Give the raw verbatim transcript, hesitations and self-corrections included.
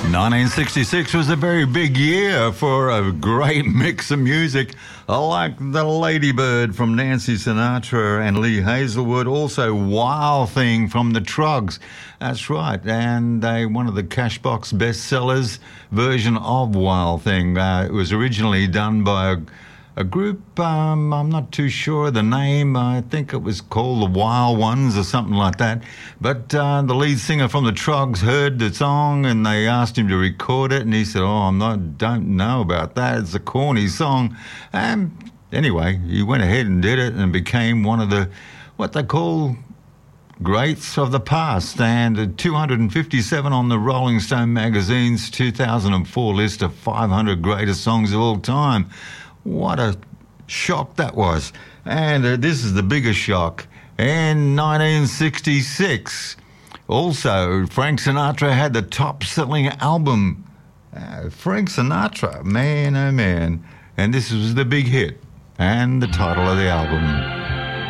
nineteen sixty-six was a very big year for a great mix of music, like the Ladybird from Nancy Sinatra and Lee Hazelwood, also Wild Thing from the Troggs. That's right, and they one of the Cashbox bestsellers version of Wild Thing. Uh, it was originally done by a A group, um, I'm not too sure the name, I think it was called the Wild Ones or something like that. But uh, the lead singer from the Troggs heard the song and they asked him to record it, and he said, oh, I'm not, don't know about that, it's a corny song. And anyway, he went ahead and did it and became one of the, what they call greats of the past, and two hundred fifty-seven on the Rolling Stone magazine's two thousand four list of five hundred greatest songs of all time. What a shock that was. And uh, this is the biggest shock. In nineteen sixty-six, also, Frank Sinatra had the top-selling album. Uh, Frank Sinatra, man, oh man. And this was the big hit and the title of the album.